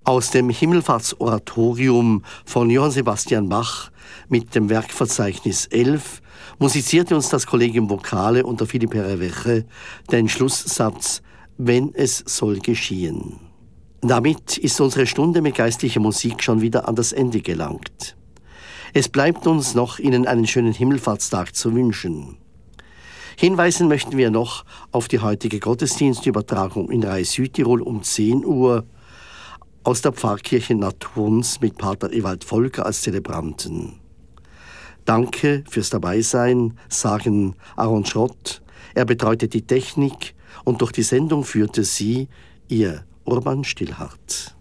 Aus dem Himmelfahrtsoratorium von Johann Sebastian Bach mit dem Werkverzeichnis 11 musizierte uns das Collegium Vocale unter Philipp Herreweghe den Schlusssatz »Wenn es soll geschehen«. Damit ist unsere Stunde mit geistlicher Musik schon wieder an das Ende gelangt. Es bleibt uns noch, Ihnen einen schönen Himmelfahrtstag zu wünschen. Hinweisen möchten wir noch auf die heutige Gottesdienstübertragung in Rai Südtirol um 10 Uhr aus der Pfarrkirche Naturns mit Pater Ewald Volker als Zelebranten. Danke fürs Dabeisein, sagen Aaron Schrott. Er betreute die Technik und durch die Sendung führte sie, Ihr Urban Stillhardt.